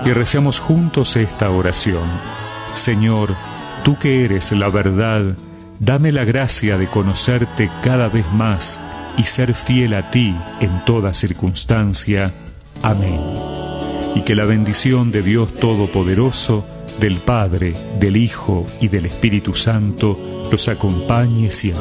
Y recemos juntos esta oración. Señor, tú que eres la verdad, dame la gracia de conocerte cada vez más y ser fiel a ti en toda circunstancia. Amén. Y que la bendición de Dios Todopoderoso, del Padre, del Hijo y del Espíritu Santo los acompañe siempre.